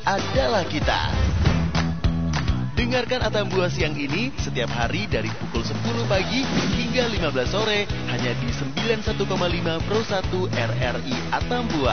adalah kita. Dengarkan Atambua siang ini setiap hari dari pukul 10 pagi hingga 15 sore hanya di 91,5 Pro 1 RRI Atambua.